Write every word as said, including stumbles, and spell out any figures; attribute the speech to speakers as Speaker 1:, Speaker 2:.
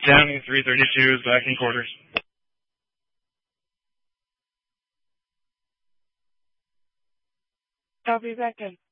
Speaker 1: Downing three thirty-two is back in quarters.
Speaker 2: Copy, back in.